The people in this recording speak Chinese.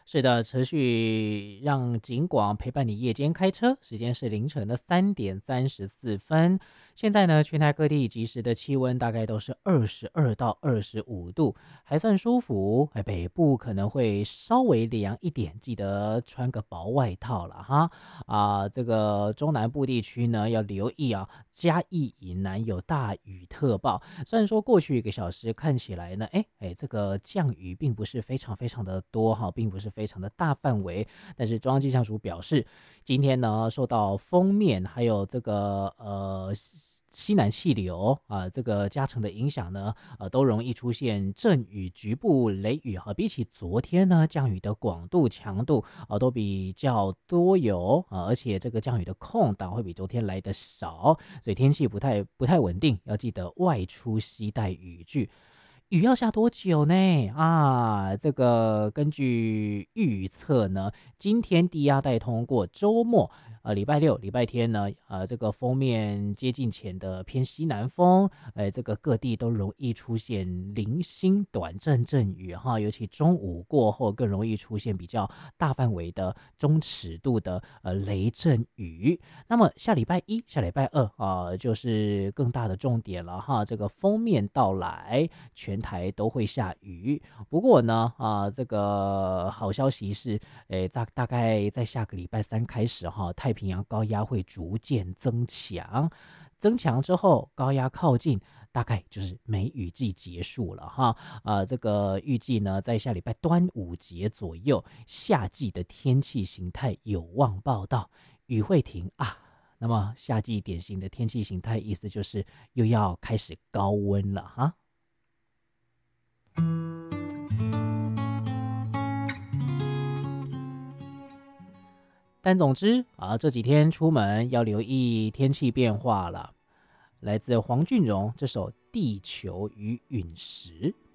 是的，持续让警广陪伴你夜间开车，时间是凌晨的3:34。现在呢，全台各地即时的气温大概都是22到25度，还算舒服。北部可能会稍微凉一点，记得穿个薄外套了哈。这个中南部地区呢要留意啊，嘉义以南有大雨特报。虽然说过去1个小时看起来呢，这个降雨并不是非常非常的多哈，并不是非常的大范围，但是中央气象署表示，今天呢受到锋面还有这个西南气流这个加成的影响呢，都容易出现阵雨、局部雷雨比起昨天呢，降雨的广度、强度都比较多有而且这个降雨的空档会比昨天来的少，所以天气不太稳定，要记得外出携带雨具。雨要下多久呢？这个根据预测呢，今天低压带通过，周末礼拜六、礼拜天呢，这个锋面接近前的偏西南风，这个各地都容易出现零星短阵阵雨哈，尤其中午过后更容易出现比较大范围的中尺度的雷阵雨。那么下礼拜一、下礼拜二就是更大的重点了哈，这个锋面到来，全台都会下雨。不过呢，这个好消息是，大概在下个礼拜三开始哈，太平洋高压会逐渐增强，增强之后高压靠近，大概就是梅雨季结束了哈。这个预计呢，在下礼拜端午节左右，夏季的天气形态有望报到，雨会停啊。那么夏季典型的天气形态，意思就是又要开始高温了哈。但总之这几天出门要留意天气变化了。来自黄俊荣这首《地球与陨石》。